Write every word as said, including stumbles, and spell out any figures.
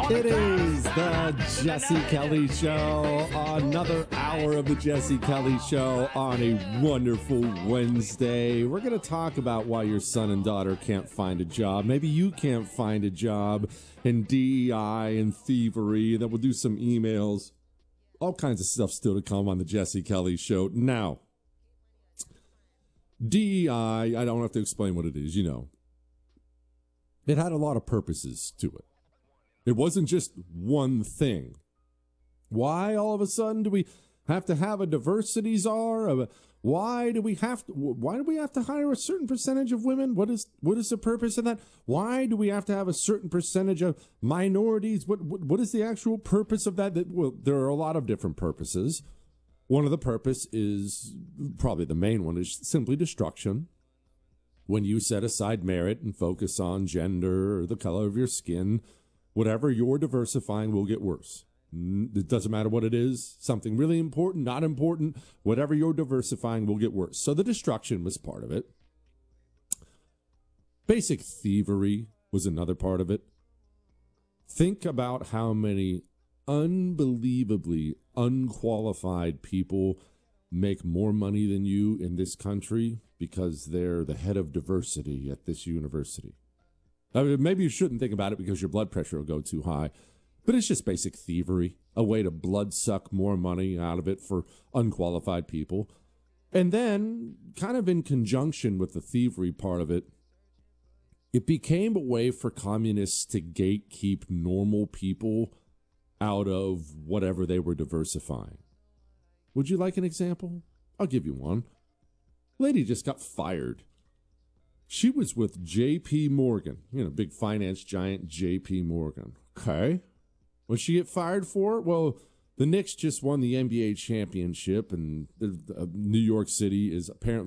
It is the Jesse Kelly Show. Another hour of the Jesse Kelly Show on a wonderful Wednesday. We're going to talk about why your son and daughter can't find a job. Maybe you can't find a job in D E I and thievery. Then we'll do some emails. All kinds of stuff still to come on the Jesse Kelly Show. Now, D E I, I don't have to explain what it is, you know. It had a lot of purposes to it. It wasn't just one thing. Why all of a sudden do we have to have a diversity czar? Why do we have to, why do we have to hire a certain percentage of women? What is what is the purpose of that? Why do we have to have a certain percentage of minorities? What what, what is the actual purpose of that? That well, there are a lot of different purposes. One of the purpose is probably the main one is simply destruction. When you set aside merit and focus on gender or the color of your skin, whatever you're diversifying will get worse. It doesn't matter what it is, something really important, not important, whatever you're diversifying will get worse. So the destruction was part of it. Basic thievery was another part of it. Think about how many unbelievably unqualified people make more money than you in this country because they're the head of diversity at this university. I mean, maybe you shouldn't think about it because your blood pressure will go too high, but it's just basic thievery, a way to blood suck more money out of it for unqualified people. And then, kind of in conjunction with the thievery part of it, it became a way for communists to gatekeep normal people out of whatever they were diversifying. Would you like an example? I'll give you one. Lady just got fired. She was with J P Morgan, you know, big finance giant J P Morgan. Okay. What'd she get fired for? Well, the Knicks just won the N B A championship, and the, uh, New York City is apparently